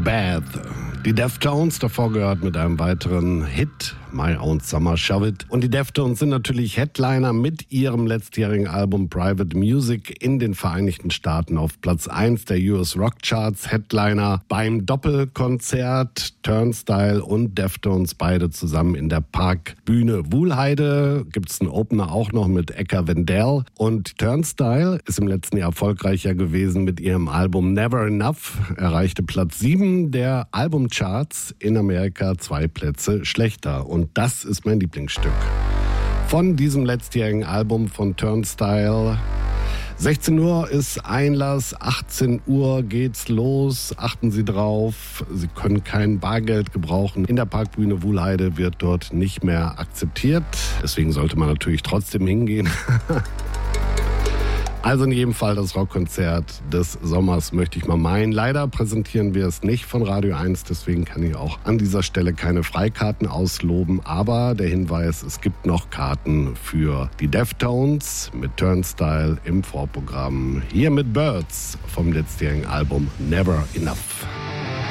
Bad. Die Deftones, davor gehört mit einem weiteren Hit, My Own Summer Shove It. Und die Deftones sind natürlich Headliner mit ihrem letztjährigen Album Private Music in den Vereinigten Staaten auf Platz 1 der US Rock Charts. Headliner beim Doppelkonzert Turnstile und Deftones beide zusammen in der Parkbühne Wuhlheide. Gibt es einen Opener auch noch mit Eka Wendell. Und Turnstile ist im letzten Jahr erfolgreicher gewesen mit ihrem Album Never Enough. Erreichte Platz 7 der Albumcharts in Amerika, 2 Plätze schlechter. Und das ist mein Lieblingsstück von diesem letztjährigen Album von Turnstile. 16 Uhr ist Einlass, 18 Uhr geht's los. Achten Sie drauf, Sie können kein Bargeld gebrauchen. In der Parkbühne Wuhlheide wird dort nicht mehr akzeptiert. Deswegen sollte man natürlich trotzdem hingehen. Also in jedem Fall das Rockkonzert des Sommers, möchte ich mal meinen. Leider präsentieren wir es nicht von Radio 1, deswegen kann ich auch an dieser Stelle keine Freikarten ausloben. Aber der Hinweis, es gibt noch Karten für die Deftones mit Turnstile im Vorprogramm. Hier mit Birds vom letztjährigen Album Never Enough.